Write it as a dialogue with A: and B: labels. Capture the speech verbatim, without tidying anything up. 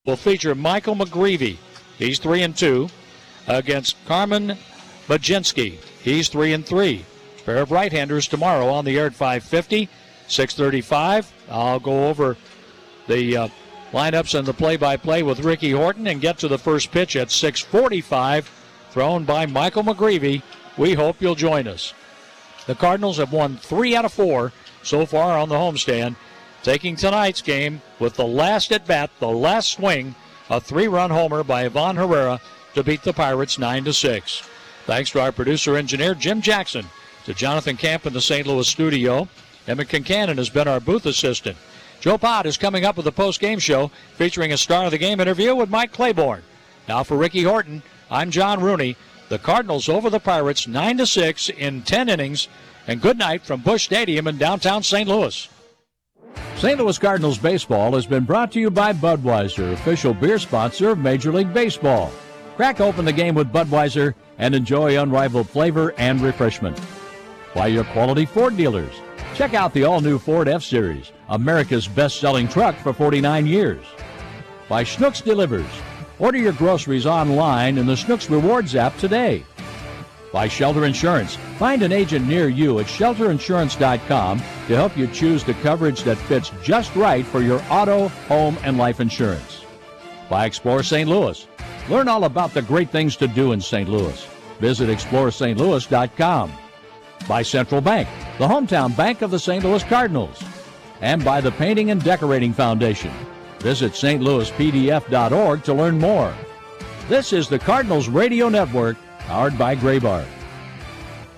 A: will feature Michael McGreevy. He's three and two against Carmen Baginski. He's three and three. Pair of right-handers tomorrow on the air at five fifty, six thirty-five. I'll go over the uh, lineups and the play-by-play with Ricky Horton and get to the first pitch at six forty-five, thrown by Michael McGreevy. We hope you'll join us. The Cardinals have won three out of four so far on the homestand, taking tonight's game with the last at-bat, the last swing, a three-run homer by Ivan Herrera to beat the Pirates nine to six. Thanks to our producer-engineer, Jim Jackson, to Jonathan Camp in the Saint Louis studio. Emma Kincannon has been our booth assistant. Joe Pott is coming up with a post-game show featuring a star of the game interview with Mike Claiborne. Now for Ricky Horton, I'm John Rooney. The Cardinals over the Pirates nine to six in ten innings. And good night from Busch Stadium in downtown Saint Louis.
B: Saint Louis Cardinals baseball has been brought to you by Budweiser, official beer sponsor of Major League Baseball. Crack open the game with Budweiser and enjoy unrivaled flavor and refreshment. By your quality Ford dealers. Check out the all-new Ford F-Series, America's best-selling truck for forty-nine years. By Schnucks Delivers. Order your groceries online in the Schnucks Rewards app today. By Shelter Insurance. Find an agent near you at shelter insurance dot com to help you choose the coverage that fits just right for your auto, home, and life insurance. By Explore Saint Louis. Learn all about the great things to do in Saint Louis. Visit explore st louis dot com. By Central Bank, the hometown bank of the Saint Louis Cardinals. And by the Painting and Decorating Foundation. Visit s t louis p d f dot org to learn more. This is the Cardinals Radio Network, powered by Graybar.